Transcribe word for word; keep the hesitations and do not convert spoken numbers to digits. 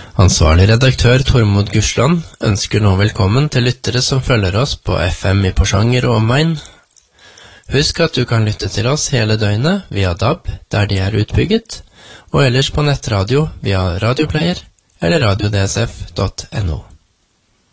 Ansvarlig redaktør Tormod Gursland ønsker nå velkommen til lyttere som følger oss på F M i Porsanger og omegn. Husk at du kan lytte til oss hele døgnet via D A B, der de er utbygget, og ellers på nettradio via radioplayer eller radio d s f punktum no.